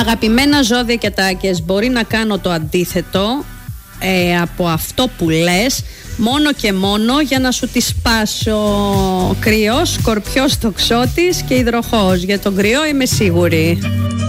Αγαπημένα ζώδια και τάκες, μπορεί να κάνω το αντίθετο από αυτό που λες, μόνο και μόνο για να σου τη σπάσω. Κρυός, Σκορπιός, Τοξότης και Υδροχόος. Για τον Κρυό είμαι σίγουρη.